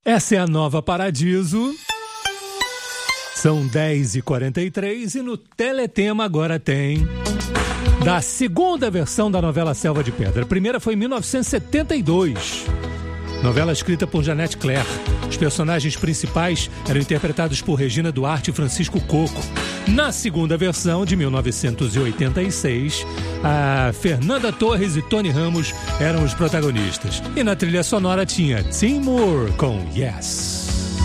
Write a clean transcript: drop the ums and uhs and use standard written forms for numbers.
Essa é a Nova Paradiso. São 10h43 e no Teletema agora tem da segunda versão da novela Selva de Pedra. A primeira foi em 1972. Novela escrita por Janete Claire. Os personagens principais eram interpretados por Regina Duarte e Francisco Coco. Na segunda versão, de 1986, a Fernanda Torres e Tony Ramos eram os protagonistas. E na trilha sonora tinha Tim Moore com Yes.